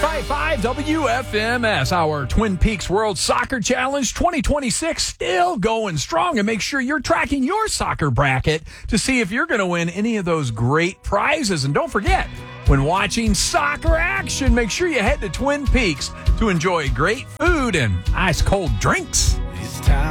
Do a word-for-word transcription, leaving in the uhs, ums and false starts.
ninety-five point five W F M S, our Twin Peaks World Soccer Challenge twenty twenty-six still going strong. And make sure you're tracking your soccer bracket to see if you're going to win any of those great prizes. And don't forget, when watching soccer action, make sure you head to Twin Peaks to enjoy great food and ice cold drinks.